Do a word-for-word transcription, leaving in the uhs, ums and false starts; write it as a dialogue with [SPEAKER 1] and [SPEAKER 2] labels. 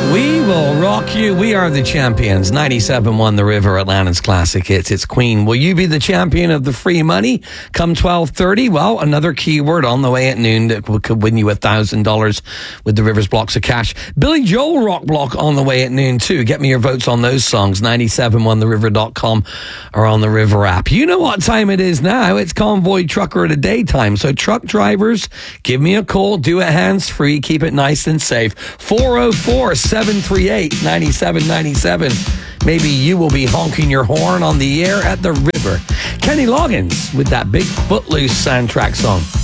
[SPEAKER 1] We will rock you. We are the champions. ninety-seven one The River, Atlanta's classic hits. It's Queen. Will you be the champion of the free money come twelve thirty? Well, another keyword on the way at noon that could win you one thousand dollars with the Rivers blocks of cash. Billy Joel rock block on the way at noon too. Get me your votes on those songs. ninety-seven one the river dot com or on the River app. You know what time it is now. It's Convoy Trucker at a daytime. So truck drivers, give me a call. Do it hands-free. Keep it nice and safe. four oh four, seven three eight, nine seven nine seven. Maybe you will be honking your horn on the air at the River. Kenny Loggins with that big Footloose soundtrack song.